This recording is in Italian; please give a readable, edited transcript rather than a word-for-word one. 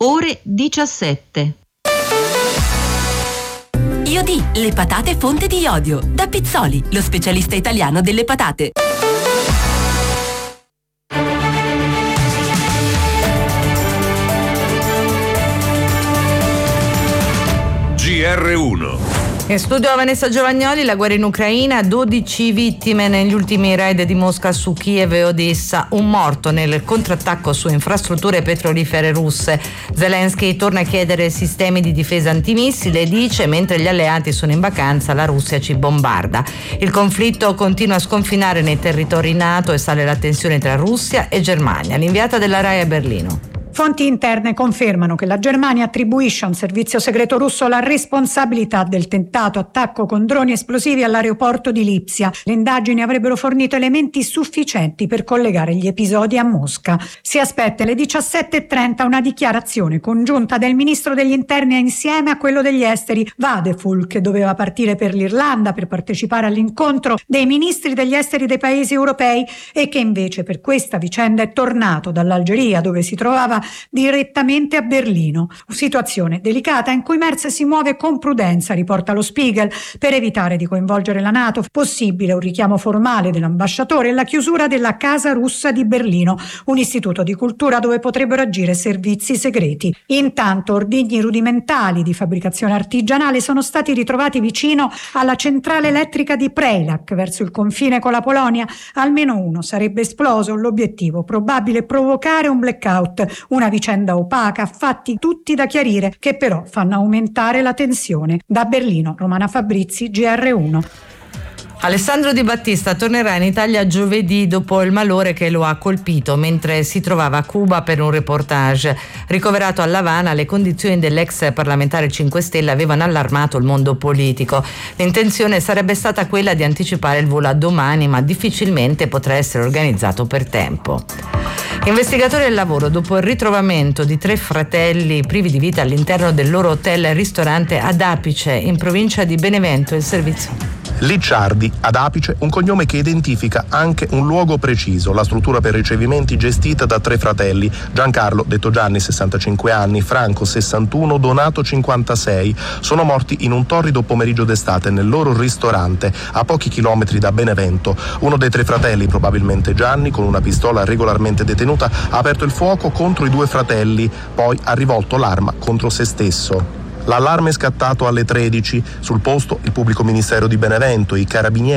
ore 17. Iodi, le patate fonte di iodio. Da Pizzoli, lo specialista italiano delle patate. GR1. In studio Vanessa Giovagnoli. La guerra in Ucraina, 12 vittime negli ultimi raid di Mosca su Kiev e Odessa, un morto nel contrattacco su infrastrutture petrolifere russe. Zelensky torna a chiedere sistemi di difesa antimissile e dice: mentre gli alleati sono in vacanza, la Russia ci bombarda. Il conflitto continua a sconfinare nei territori NATO e sale la tensione tra Russia e Germania. L'inviata della RAI a Berlino. Fonti interne confermano che la Germania attribuisce a un servizio segreto russo la responsabilità del tentato attacco con droni esplosivi all'aeroporto di Lipsia. Le indagini avrebbero fornito elementi sufficienti per collegare gli episodi a Mosca. Si aspetta alle 17:30 una dichiarazione congiunta del ministro degli interni insieme a quello degli esteri Vadeful, che doveva partire per l'Irlanda per partecipare all'incontro dei ministri degli esteri dei paesi europei e che invece per questa vicenda è tornato dall'Algeria, dove si trovava direttamente a Berlino. Situazione delicata in cui Merz si muove con prudenza, riporta lo Spiegel, per evitare di coinvolgere la NATO. Possibile un richiamo formale dell'ambasciatore e la chiusura della Casa Russa di Berlino, un istituto di cultura dove potrebbero agire servizi segreti. Intanto ordigni rudimentali di fabbricazione artigianale sono stati ritrovati vicino alla centrale elettrica di Prejlac, verso il confine con la Polonia. Almeno uno sarebbe esploso, l'obiettivo probabile provocare un blackout. Una vicenda opaca, fatti tutti da chiarire, che però fanno aumentare la tensione. Da Berlino, Romana Fabrizi, GR1. Alessandro Di Battista tornerà in Italia giovedì dopo il malore che lo ha colpito mentre si trovava a Cuba per un reportage. Ricoverato a L'Avana, le condizioni dell'ex parlamentare 5 Stelle avevano allarmato il mondo politico. L'intenzione sarebbe stata quella di anticipare il volo a domani, ma difficilmente potrà essere organizzato per tempo. Investigatori del lavoro, dopo il ritrovamento di 3 fratelli privi di vita all'interno del loro hotel e ristorante ad Apice, in provincia di Benevento, il servizio. Licciardi, ad Apice, un cognome che identifica anche un luogo preciso, la struttura per ricevimenti gestita da 3 fratelli: Giancarlo, detto Gianni, 65 anni, Franco, 61, Donato, 56. Sono morti in un torrido pomeriggio d'estate nel loro ristorante, a pochi chilometri da Benevento. Uno dei 3 fratelli, probabilmente Gianni, con una pistola regolarmente detenuta, ha aperto il fuoco contro i 2 fratelli, poi ha rivolto l'arma contro se stesso. L'allarme è scattato alle 13. Sul posto il pubblico ministero di Benevento, i carabinieri